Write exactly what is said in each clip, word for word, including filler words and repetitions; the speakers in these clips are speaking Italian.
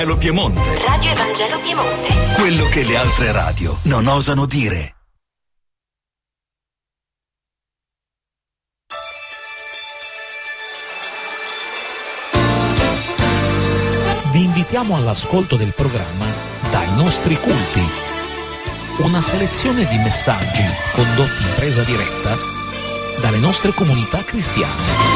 Lo Piemonte. Radio Evangelo Piemonte. Quello che le altre radio non osano dire. Vi invitiamo all'ascolto del programma Dai nostri culti. Una selezione di messaggi condotti in presa diretta dalle nostre comunità cristiane.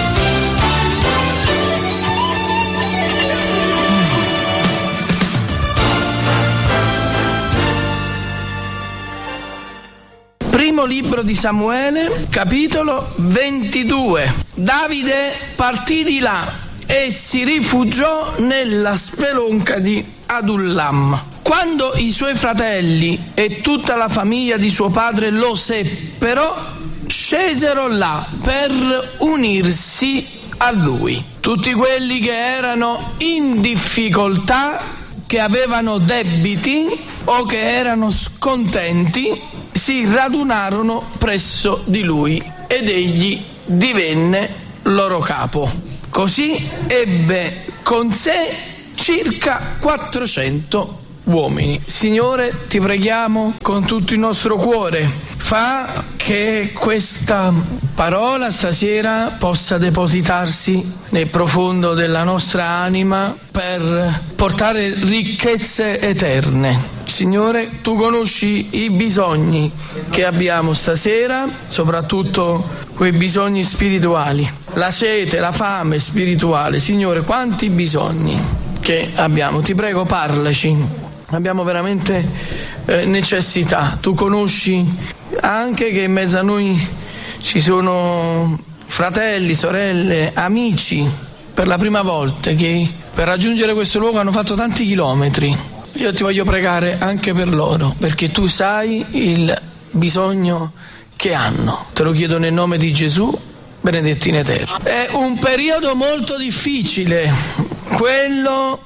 Primo libro di Samuele, capitolo ventidue. Davide partì di là e si rifugiò nella spelonca di Adullam. Quando i suoi fratelli e tutta la famiglia di suo padre lo seppero, scesero là per unirsi a lui. Tutti quelli che erano in difficoltà, che avevano debiti o che erano scontenti, si radunarono presso di lui ed egli divenne loro capo. Così ebbe con sé circa quattrocento uomini. Signore, ti preghiamo con tutto il nostro cuore, fa che questa parola stasera possa depositarsi nel profondo della nostra anima per portare ricchezze eterne. Signore, tu conosci i bisogni che abbiamo stasera, soprattutto quei bisogni spirituali, la sete, la fame spirituale. Signore, quanti bisogni che abbiamo, ti prego, parlaci. Abbiamo veramente eh, necessità. Tu conosci anche che in mezzo a noi ci sono fratelli, sorelle, amici per la prima volta che per raggiungere questo luogo hanno fatto tanti chilometri. Io ti voglio pregare anche per loro, perché tu sai il bisogno che hanno. Te lo chiedo nel nome di Gesù, benedetti in eterno. È un periodo molto difficile, quello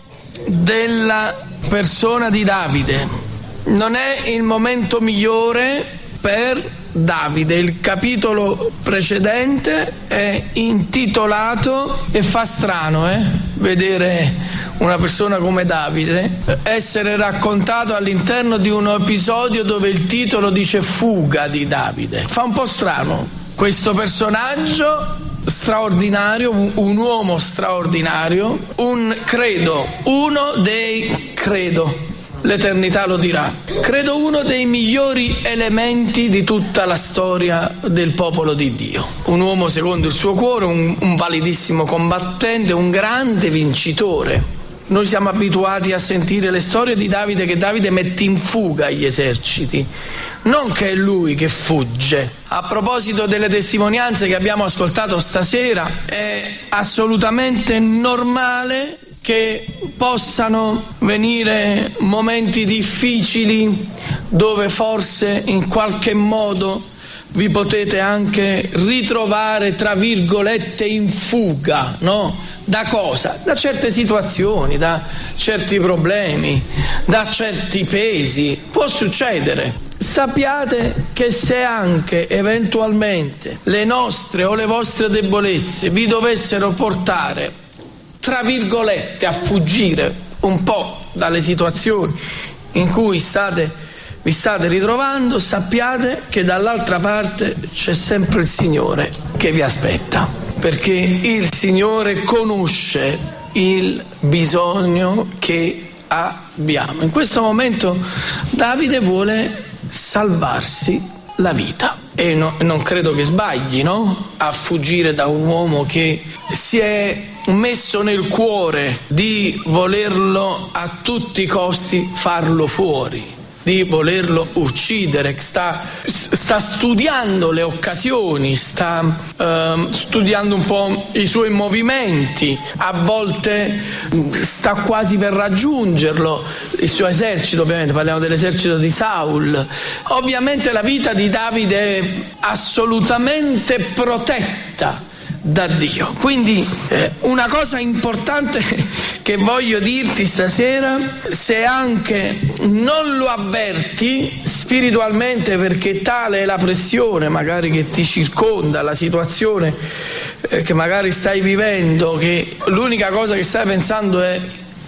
della persona di Davide. Non è il momento migliore per Davide. Il capitolo precedente è intitolato, e fa strano eh, vedere una persona come Davide essere raccontato all'interno di un episodio dove il titolo dice fuga di Davide. Fa un po' strano questo personaggio straordinario, un, un uomo straordinario, un credo, uno dei credo, l'eternità lo dirà, credo uno dei migliori elementi di tutta la storia del popolo di Dio, un uomo secondo il suo cuore, un, un validissimo combattente, un grande vincitore. Noi siamo abituati a sentire le storie di Davide, che Davide mette in fuga gli eserciti, non che è lui che fugge. A proposito delle testimonianze che abbiamo ascoltato stasera, è assolutamente normale che possano venire momenti difficili dove forse in qualche modo vi potete anche ritrovare, tra virgolette, in fuga, no? Da cosa? Da certe situazioni, da certi problemi, da certi pesi. Può succedere. Sappiate che se anche eventualmente le nostre o le vostre debolezze vi dovessero portare, tra virgolette, a fuggire un po' dalle situazioni in cui state vi state ritrovando, sappiate che dall'altra parte c'è sempre il Signore che vi aspetta, perché il Signore conosce il bisogno che abbiamo. In questo momento Davide vuole salvarsi la vita e no, non credo che sbagli, no? A fuggire da un uomo che si è messo nel cuore di volerlo a tutti i costi farlo fuori, di volerlo uccidere, sta, sta studiando le occasioni, sta eh, studiando un po' i suoi movimenti, a volte sta quasi per raggiungerlo, il suo esercito, ovviamente parliamo dell'esercito di Saul. Ovviamente la vita di Davide è assolutamente protetta da Dio. Quindi eh, una cosa importante che voglio dirti stasera, se anche non lo avverti spiritualmente, perché tale è la pressione magari che ti circonda, la situazione eh, che magari stai vivendo, che l'unica cosa che stai pensando è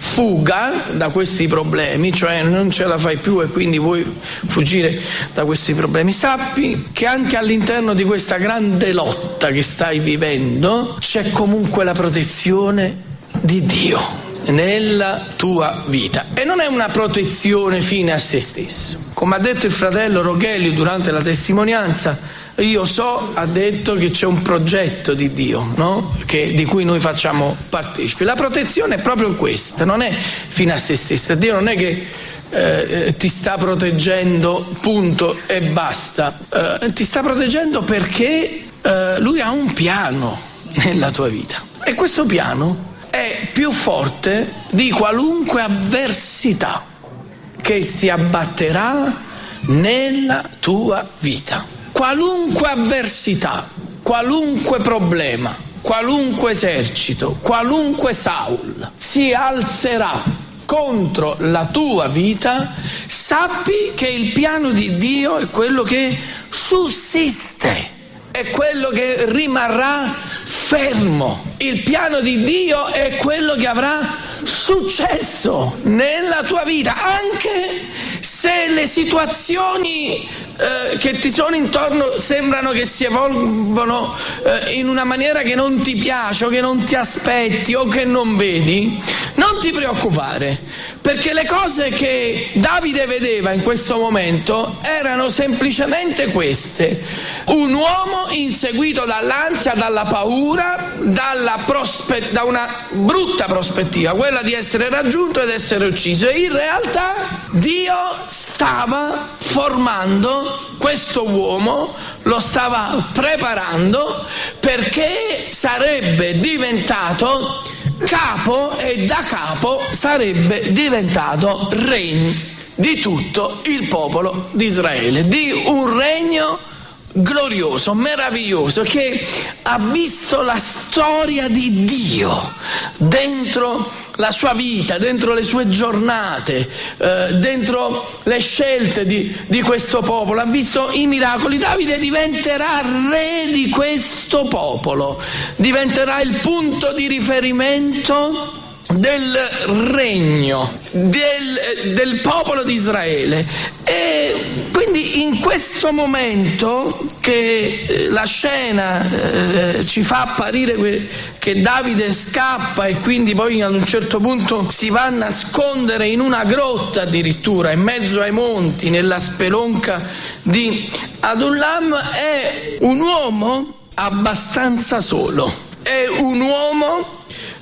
fuga da questi problemi, cioè non ce la fai più e quindi vuoi fuggire da questi problemi, sappi che anche all'interno di questa grande lotta che stai vivendo c'è comunque la protezione di Dio nella tua vita, e non è una protezione fine a se stesso. Come ha detto il fratello Rochelli durante la testimonianza, io so, ha detto, che c'è un progetto di Dio, no? Che, di cui noi facciamo partecipi. La protezione è proprio questa, non è fine a se stessa. Dio non è che eh, ti sta proteggendo punto e basta, eh, ti sta proteggendo perché eh, Lui ha un piano nella tua vita, e questo piano è più forte di qualunque avversità che si abbatterà nella tua vita. Qualunque avversità, qualunque problema, qualunque esercito, qualunque Saul si alzerà contro la tua vita, sappi che il piano di Dio è quello che sussiste, è quello che rimarrà fermo. Il piano di Dio è quello che avrà successo nella tua vita, anche se le situazioni eh, che ti sono intorno sembrano che si evolvono eh, in una maniera che non ti piace o che non ti aspetti o che non vedi. Non ti preoccupare, perché le cose che Davide vedeva in questo momento erano semplicemente queste: un uomo inseguito dall'ansia, dalla paura, dalla prospe- da una brutta prospettiva, quella di essere raggiunto ed essere ucciso, e in realtà Dio stava formando questo uomo, lo stava preparando perché sarebbe diventato capo, e da capo sarebbe diventato re di tutto il popolo di Israele, di un regno glorioso, meraviglioso, che ha visto la storia di Dio dentro la sua vita, dentro le sue giornate, eh, dentro le scelte di, di questo popolo, ha visto i miracoli. Davide diventerà re di questo popolo, diventerà il punto di riferimento del regno del, del popolo di Israele. E quindi in questo momento che la scena eh, ci fa apparire que- che Davide scappa e quindi poi ad un certo punto si va a nascondere in una grotta, addirittura in mezzo ai monti, nella spelonca di Adullam, è un uomo abbastanza solo, è un uomo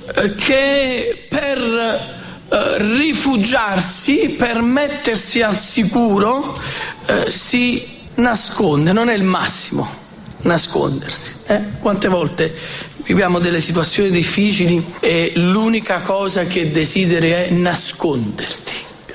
che per eh, rifugiarsi, per mettersi al sicuro, eh, si nasconde. Non è il massimo nascondersi, eh? Quante volte viviamo delle situazioni difficili e l'unica cosa che desideri è nasconderti,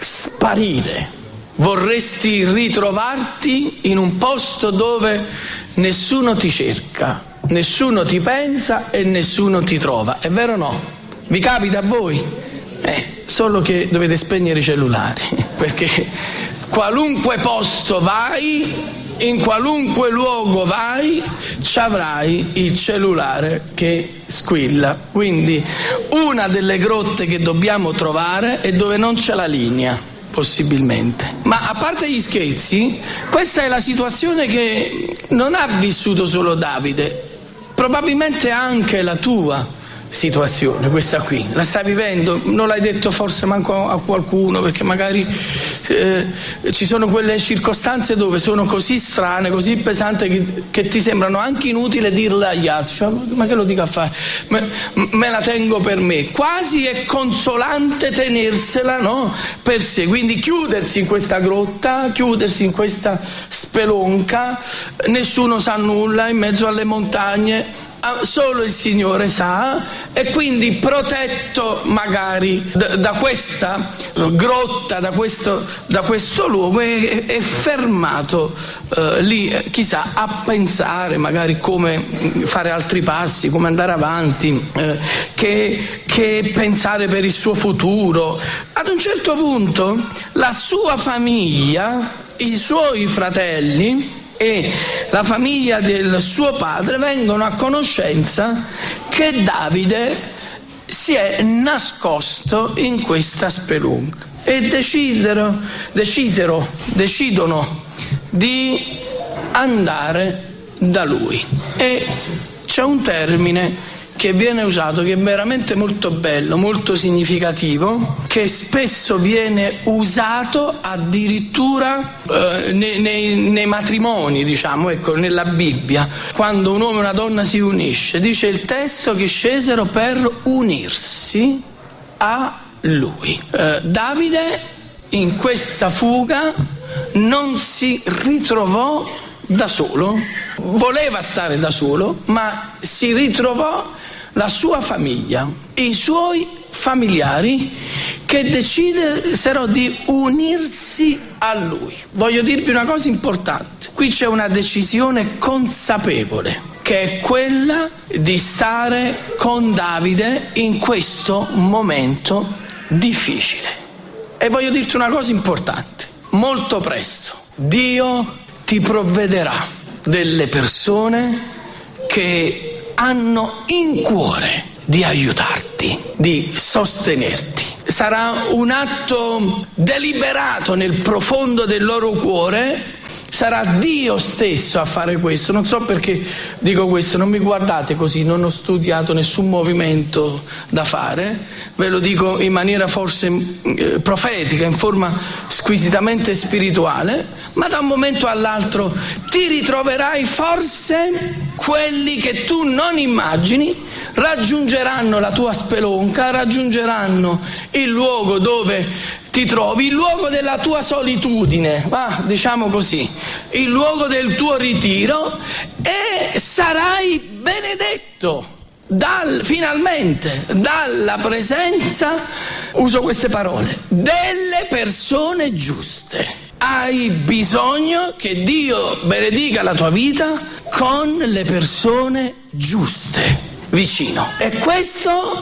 sparire. Vorresti ritrovarti in un posto dove nessuno ti cerca, nessuno ti pensa e nessuno ti trova. È vero o no? Vi capita a voi? Eh, solo che dovete spegnere i cellulari, perché qualunque posto vai, in qualunque luogo vai, ci avrai il cellulare che squilla. Quindi una delle grotte che dobbiamo trovare è dove non c'è la linea, possibilmente. Ma a parte gli scherzi, questa è la situazione che non ha vissuto solo Davide, probabilmente anche la tua situazione, questa qui, la stai vivendo, non l'hai detto forse manco a qualcuno, perché magari eh, ci sono quelle circostanze dove sono così strane, così pesanti, che, che ti sembrano anche inutile dirle agli altri, cioè, ma che lo dico a fare, me, me la tengo per me. Quasi è consolante tenersela, no? Per sé, quindi chiudersi in questa grotta, chiudersi in questa spelonca, nessuno sa nulla, in mezzo alle montagne, solo il Signore sa, e quindi protetto magari da, da questa grotta, da questo, da questo luogo, è, è fermato eh, lì, chissà, a pensare magari come fare altri passi, come andare avanti, eh, che, che pensare per il suo futuro. Ad un certo punto la sua famiglia, i suoi fratelli e la famiglia del suo padre vengono a conoscenza che Davide si è nascosto in questa spelunca e decisero, decisero, decidono di andare da lui. E c'è un termine che viene usato, che è veramente molto bello, molto significativo, che spesso viene usato addirittura eh, nei, nei, nei matrimoni, diciamo, ecco, nella Bibbia, quando un uomo e una donna si unisce. Dice il testo che scesero per unirsi a lui. Eh, Davide in questa fuga non si ritrovò da solo, voleva stare da solo, ma si ritrovò la sua famiglia, i suoi familiari che decisero di unirsi a lui. Voglio dirvi una cosa importante, qui c'è una decisione consapevole, che è quella di stare con Davide in questo momento difficile. E voglio dirti una cosa importante, molto presto Dio ti provvederà delle persone che hanno in cuore di aiutarti, di sostenerti. Sarà un atto deliberato nel profondo del loro cuore, sarà Dio stesso a fare questo. Non so perché dico questo, non mi guardate così, non ho studiato nessun movimento da fare, ve lo dico in maniera forse eh, profetica, in forma squisitamente spirituale, ma da un momento all'altro ti ritroverai forse quelli che tu non immagini raggiungeranno la tua spelonca, raggiungeranno il luogo dove ti trovi, il luogo della tua solitudine, ah, diciamo così, il luogo del tuo ritiro, e sarai benedetto dal, finalmente dalla presenza, uso queste parole, delle persone giuste. Hai bisogno che Dio benedica la tua vita con le persone giuste vicino, e questo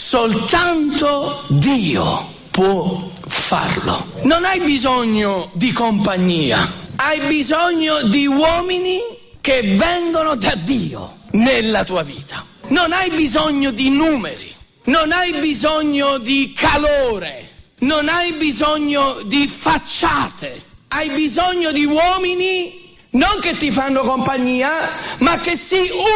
soltanto Dio può farlo. Non hai bisogno di compagnia, hai bisogno di uomini che vengono da Dio nella tua vita. Non hai bisogno di numeri, non hai bisogno di calore, non hai bisogno di facciate, hai bisogno di uomini non che ti fanno compagnia, ma che si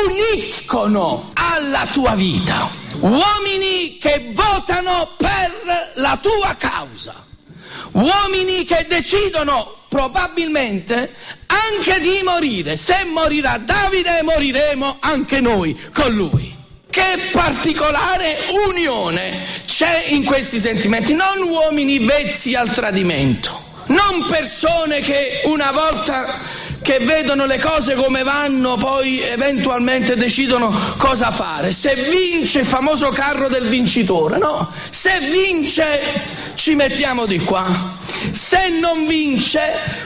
uniscono alla tua vita. Uomini che votano per la tua causa. Uomini che decidono probabilmente anche di morire. Se morirà Davide, moriremo anche noi con lui. Che particolare unione c'è in questi sentimenti. Non uomini vezzi al tradimento. Non persone che una volta che vedono le cose come vanno, poi eventualmente decidono cosa fare. Se vince il famoso carro del vincitore, no? Se vince ci mettiamo di qua, se non vince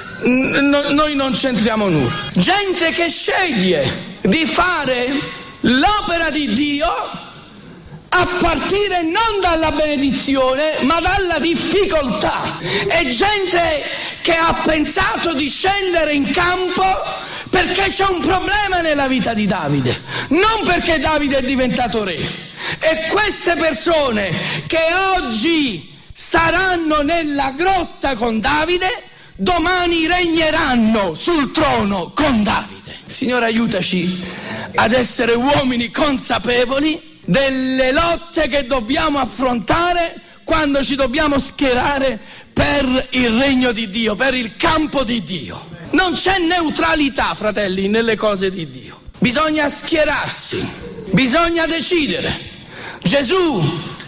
n- noi non c'entriamo nulla. Gente che sceglie di fare l'opera di Dio a partire non dalla benedizione ma dalla difficoltà. È gente che ha pensato di scendere in campo perché c'è un problema nella vita di Davide, non perché Davide è diventato re. E queste persone che oggi saranno nella grotta con Davide, domani regneranno sul trono con Davide. Signore, aiutaci ad essere uomini consapevoli delle lotte che dobbiamo affrontare quando ci dobbiamo schierare per il regno di Dio, per il campo di Dio. Non c'è neutralità, fratelli, nelle cose di Dio. Bisogna schierarsi, bisogna decidere. Gesù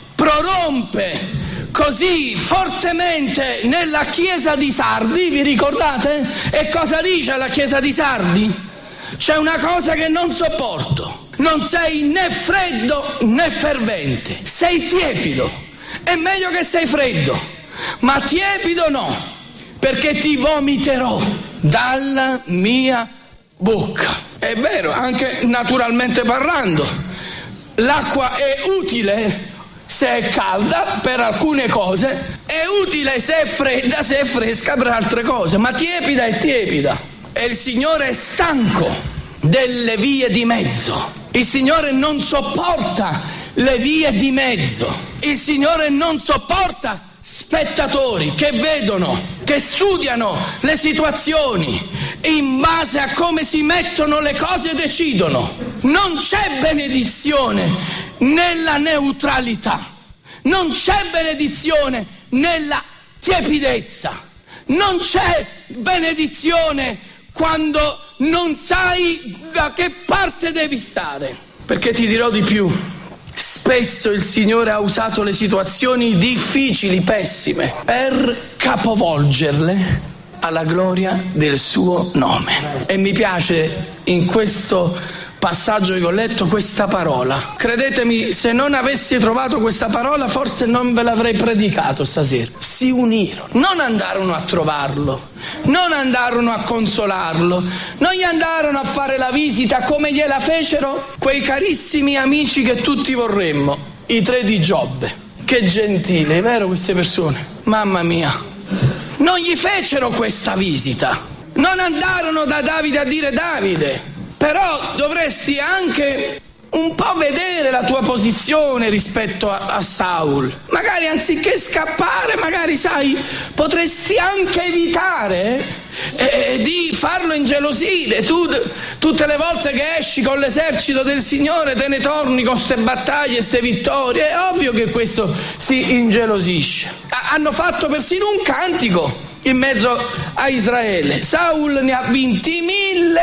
prorompe così fortemente nella chiesa di Sardi, vi ricordate? E cosa dice la chiesa di Sardi? C'è una cosa che non sopporto. Non sei né freddo né fervente, sei tiepido. È meglio che sei freddo, ma tiepido no, perché ti vomiterò dalla mia bocca. È vero, anche naturalmente parlando, l'acqua è utile se è calda per alcune cose, è utile se è fredda, se è fresca per altre cose, ma tiepida è tiepida. E il Signore è stanco delle vie di mezzo. Il Signore non sopporta le vie di mezzo. Il Signore non sopporta spettatori che vedono, che studiano le situazioni e in base a come si mettono le cose decidono. Non c'è benedizione nella neutralità, non c'è benedizione nella tiepidezza, non c'è benedizione quando non sai da che parte devi stare. Perché ti dirò di più, spesso il Signore ha usato le situazioni difficili, pessime, per capovolgerle alla gloria del suo nome. E mi piace in questo passaggio che ho letto questa parola. Credetemi, se non avessi trovato questa parola forse non ve l'avrei predicato stasera. Si unirono, non andarono a trovarlo, non andarono a consolarlo, non gli andarono a fare la visita come gliela fecero quei carissimi amici che tutti vorremmo, i tre di Giobbe. Che gentili, è vero, queste persone? Mamma mia, non gli fecero questa visita, non andarono da Davide a dire: Davide, però dovresti anche un po' vedere la tua posizione rispetto a, a Saul. Magari anziché scappare, magari sai, potresti anche evitare eh, di farlo ingelosire. Tu tutte le volte che esci con l'esercito del Signore te ne torni con queste battaglie, queste vittorie. È ovvio che questo si ingelosisce. Ha, hanno fatto persino un cantico in mezzo a Israele. Saul ne ha vinti mille